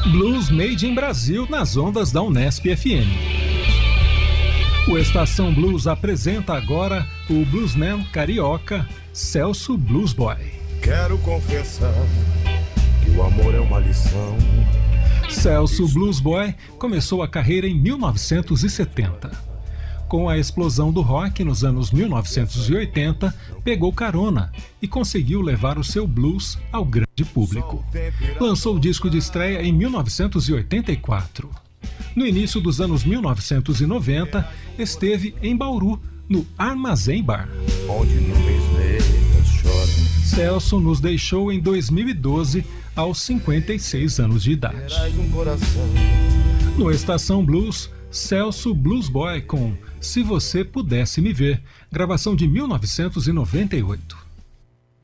Blues Made in Brasil nas ondas da Unesp FM. O Estação Blues apresenta agora o bluesman carioca Celso Blues Boy. Quero confessar que o amor é uma lição. Celso Blues Boy começou a carreira em 1970. Com a explosão do rock nos anos 1980, pegou carona e conseguiu levar o seu blues ao grande público. Lançou o disco de estreia em 1984. No início dos anos 1990, esteve em Bauru, no Armazém Bar. Onde nuvens negras choram. Celso nos deixou em 2012, aos 56 anos de idade. No Estação Blues, Celso Blues Boy com Se Você Pudesse Me Ver, gravação de 1998.